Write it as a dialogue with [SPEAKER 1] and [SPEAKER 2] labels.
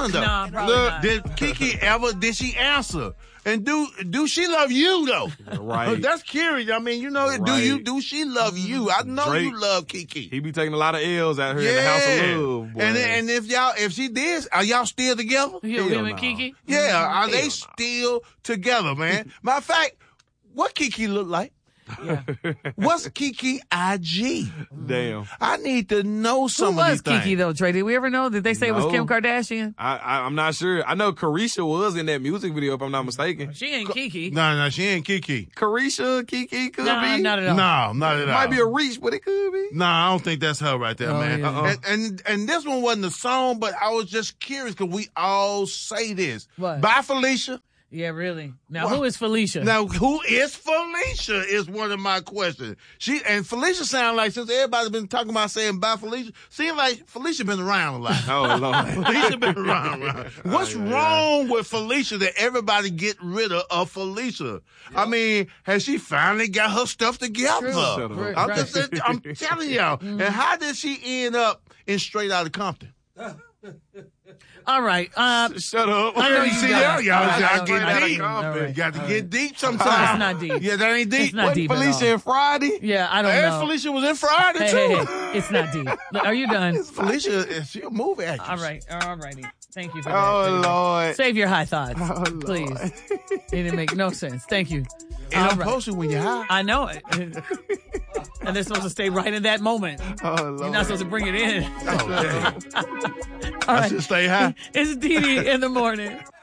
[SPEAKER 1] one though.
[SPEAKER 2] Nah, probably not.
[SPEAKER 1] Did she answer? And do she love you though?
[SPEAKER 3] Right.
[SPEAKER 1] That's curious. I mean,
[SPEAKER 3] Right.
[SPEAKER 1] do she love you? I know
[SPEAKER 3] Drake,
[SPEAKER 1] you love Kiki.
[SPEAKER 3] He be taking a lot of L's out here in the House of Love, boy.
[SPEAKER 1] And if she did, are y'all still together?
[SPEAKER 2] Him and Kiki?
[SPEAKER 1] Yeah, are they still together, man? Matter of fact, what Kiki look like?
[SPEAKER 2] Yeah.
[SPEAKER 1] What's Kiki IG?
[SPEAKER 3] Damn.
[SPEAKER 1] I need to know some
[SPEAKER 2] Who
[SPEAKER 1] of
[SPEAKER 2] was
[SPEAKER 1] these
[SPEAKER 2] Kiki,
[SPEAKER 1] things.
[SPEAKER 2] though, Trey? Did we ever know? Did they say it was
[SPEAKER 3] No.
[SPEAKER 2] Kim Kardashian?
[SPEAKER 3] I'm not sure. I know Carisha was in that music video, if I'm not mistaken.
[SPEAKER 2] She ain't Kiki.
[SPEAKER 1] No, she ain't Kiki.
[SPEAKER 3] Carisha, Kiki, could
[SPEAKER 2] Nah,
[SPEAKER 3] be.
[SPEAKER 2] not at all.
[SPEAKER 1] No, not at all.
[SPEAKER 3] Might be a reach, but it could be.
[SPEAKER 1] No, I don't think that's her right there,
[SPEAKER 2] Oh,
[SPEAKER 1] man.
[SPEAKER 2] yeah.
[SPEAKER 1] And this one wasn't a song, but I was just curious because we all say this.
[SPEAKER 2] What?
[SPEAKER 1] Bye, Felicia.
[SPEAKER 2] Yeah, really. Now,
[SPEAKER 1] Well,
[SPEAKER 2] who is Felicia?
[SPEAKER 1] Now, who is Felicia is one of my questions. Felicia sound like, since everybody's been talking about saying bye, Felicia, seems like Felicia been around a lot.
[SPEAKER 3] Oh, Lord.
[SPEAKER 1] Felicia been around. What's wrong with Felicia that everybody get rid of Felicia? I mean, has she finally got her stuff together?
[SPEAKER 2] True.
[SPEAKER 1] I'm telling y'all. And how did she end up in Straight Outta Compton?
[SPEAKER 2] All right.
[SPEAKER 3] Shut up.
[SPEAKER 2] I know you
[SPEAKER 1] See,
[SPEAKER 2] got
[SPEAKER 1] y'all
[SPEAKER 2] it.
[SPEAKER 1] gotta
[SPEAKER 2] All
[SPEAKER 1] get
[SPEAKER 2] right.
[SPEAKER 1] deep.
[SPEAKER 2] All right.
[SPEAKER 1] You got to get deep sometimes.
[SPEAKER 2] That's not deep.
[SPEAKER 1] Yeah, that ain't deep.
[SPEAKER 2] It's not deep at
[SPEAKER 3] Felicia
[SPEAKER 2] all.
[SPEAKER 3] and Friday?
[SPEAKER 2] Yeah, I don't
[SPEAKER 1] And
[SPEAKER 2] know.
[SPEAKER 1] Felicia was in Friday,
[SPEAKER 2] Hey,
[SPEAKER 1] too.
[SPEAKER 2] hey, it's not deep. Look, are you done?
[SPEAKER 1] Felicia, she a movie actress.
[SPEAKER 2] All right. All righty. Thank you for that.
[SPEAKER 3] Oh, Lord.
[SPEAKER 2] Save your high thoughts,
[SPEAKER 3] Oh, Lord.
[SPEAKER 2] please. It didn't make no sense. Thank you.
[SPEAKER 1] It
[SPEAKER 2] All
[SPEAKER 1] don't
[SPEAKER 2] right.
[SPEAKER 1] post it when you're high.
[SPEAKER 2] I know it. And they're supposed to stay right in that moment.
[SPEAKER 3] Oh, Lord.
[SPEAKER 2] You're not supposed to bring it in.
[SPEAKER 1] Oh, dang.
[SPEAKER 2] All
[SPEAKER 1] I
[SPEAKER 2] right.
[SPEAKER 1] should stay high.
[SPEAKER 2] It's Dee Dee in the morning.